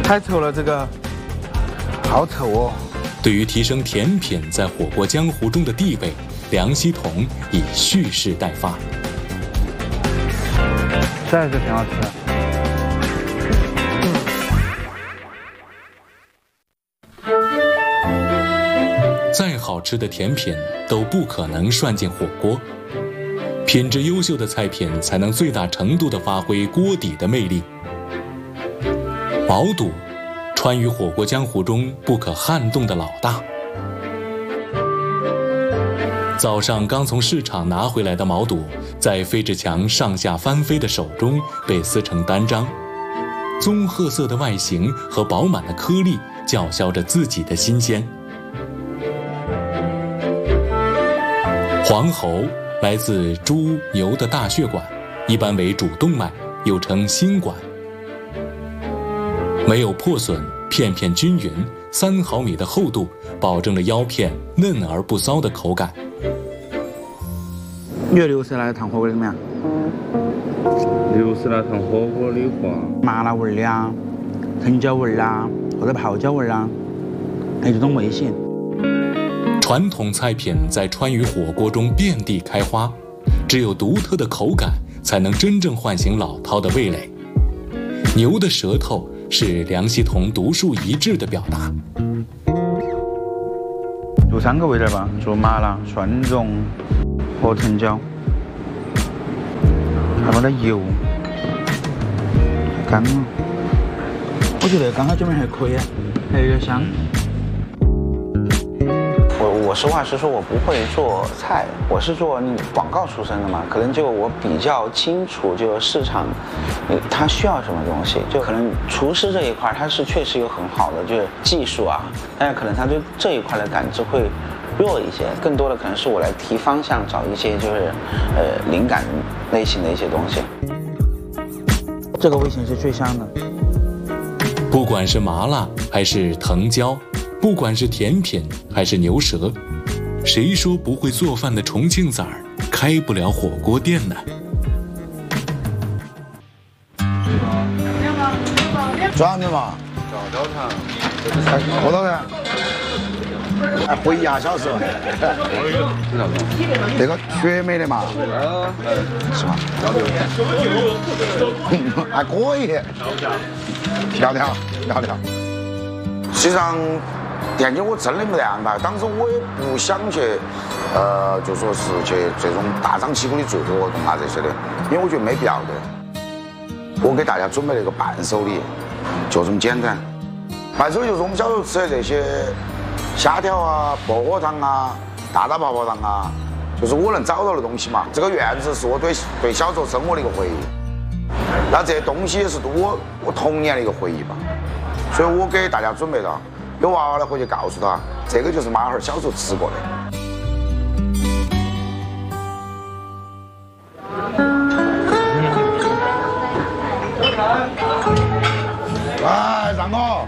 太稠了，这个好稠哦。 对于提升甜品在火锅江湖中的地位，梁希彤已蓄势待发。 这还是挺好吃的。 再好吃的甜品都不可能涮进火锅，品质优秀的菜品才能最大程度地发挥锅底的魅力。毛肚，川渝火锅江湖中不可撼动的老大。早上刚从市场拿回来的毛肚，在费志强上下翻飞的手中被撕成单张，棕褐色的外形和饱满的颗粒叫嚣着自己的新鲜。黄喉来自猪牛的大血管，一般为主动脉，又称心管。没有破损，片片均匀，3毫米的厚度，保证了腰片嫩而不骚的口感。 你觉得牛舌来烫火锅怎么样？ 牛舌来烫火锅的话， 麻辣味儿的啊，藤椒味儿啊，或者泡椒味儿啊，还有这种味型。 传统菜品在川渝火锅中遍地开花，只有独特的口感才能真正唤醒老饕的味蕾。牛的舌头是梁希彤独树一帜的表达。 就3个味道吧，做麻辣、蒜蓉和藤椒，还放点油，干了。我觉得刚好这边还可以，还有点香。 我实话实说，我不会做菜，我是做广告出身的嘛，可能就我比较清楚，就市场，它需要什么东西，就可能厨师这一块，它是确实有很好的就是技术啊，但是可能他对这一块的感知会弱一些，更多的可能是我来提方向，找一些就是灵感类型的一些东西。 这个味型是最香的。 不管是麻辣还是藤椒，不管是甜品还是牛舌，谁说不会做饭的重庆崽儿开不了火锅店呢？ 转的嘛， 焦糖， 喝到噻。哎，回牙小时候，那个雪美的嘛，是吧？还可以，调调。实际上，店里我真的没得安排，当时我也不想去，就说是去这种大张旗鼓的做活动啊这些的，因为我觉得没必要的。我给大家准备了一个伴手礼，就这么简单。伴手礼就是我们小时候吃的这些虾条啊、薄荷糖啊、大泡泡糖啊，就是我能找到的东西嘛。这个院子是我对小时候生活的一个回忆，那这些东西也是我童年的一个回忆吧。所以我给大家准备了，有娃娃的回去告诉他，这个就是马孩小时候吃过的。来，让我。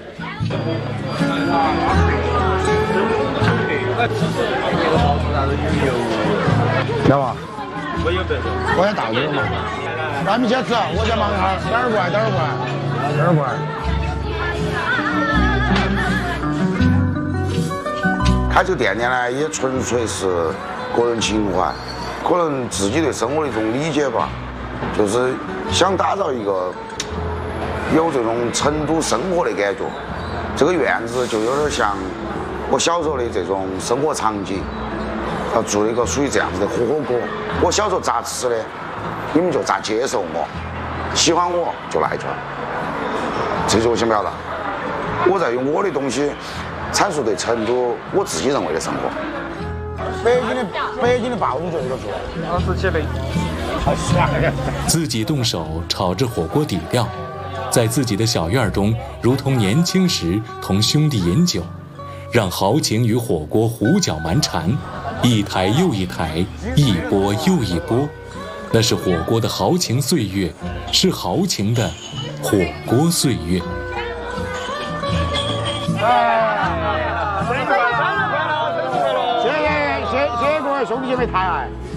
要吧？我也到这个嘛。那你先吃，我先忙一下，等会儿过来。开这个店呢，也纯粹是个人情怀，可能自己对生活的一种理解吧，就是想打造一个有这种成都生活的感觉。这个院子就有点像我小时候的这种生活场景，要做一个属于这样子的火锅。我小时候咋吃的，你们就咋接受我，喜欢我就来一圈。这就是我想表达。我在用我的东西阐述对成都我自己认为的生活。北京的暴肚就这个做，当时起的，好帅呀！ 自己动手炒制火锅底料，在自己的小院中，如同年轻时同兄弟饮酒，让豪情与火锅胡搅蛮缠，一台又一台，一波又一波，那是火锅的豪情岁月，是豪情的火锅岁月。 谢谢各位兄弟姐妹抬爱。